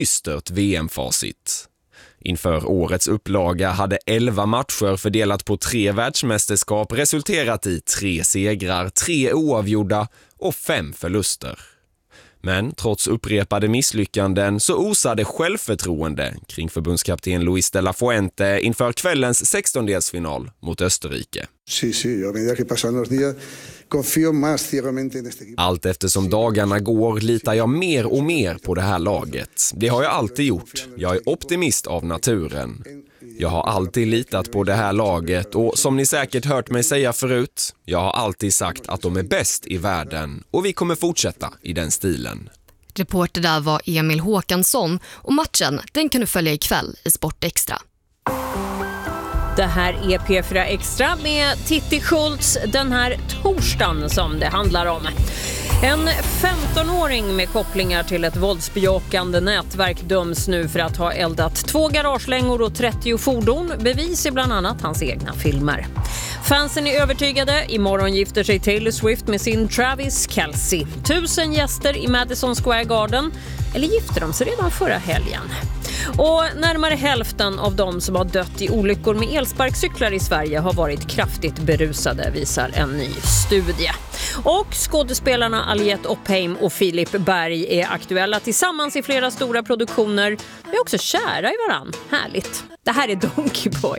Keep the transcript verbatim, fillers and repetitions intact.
ystert V M-facit. Inför årets upplaga hade elva matcher fördelat på tre världsmästerskap resulterat i tre segrar, tre oavgjorda och fem förluster. Men trots upprepade misslyckanden så osade självförtroende kring förbundskapten Luis de la Fuente inför kvällens sextondelsfinal mot Österrike. Sí, sí, a medida que pasan los días confío más ciegamente en este equipo. Allt eftersom dagarna går litar jag mer och mer på det här laget. Det har jag alltid gjort. Jag är optimist av naturen. Jag har alltid litat på det här laget och som ni säkert hört mig säga förut, jag har alltid sagt att de är bäst i världen och vi kommer fortsätta i den stilen. Reporter där var Emil Håkansson och matchen den kan du följa ikväll i Sport Extra. Det här är P fyra Extra med Titti Schultz den här torsdagen som det handlar om. En femtonåring med kopplingar till ett våldsbejakande nätverk döms nu för att ha eldat två garagelängor och trettio fordon. Bevis är bland annat hans egna filmer. Fansen är övertygade. Imorgon gifter sig Taylor Swift med sin Travis Kelce. Tusen gäster i Madison Square Garden. Eller gifter de sig redan förra helgen? Och närmare hälften av de som har dött i olyckor med elsparkcyklar i Sverige har varit kraftigt berusade, visar en ny studie. Och skådespelarna Aliette Oppheim och Filip Berg är aktuella tillsammans i flera stora produktioner. De är också kära i varann. Härligt. Det här är Donkey Boy.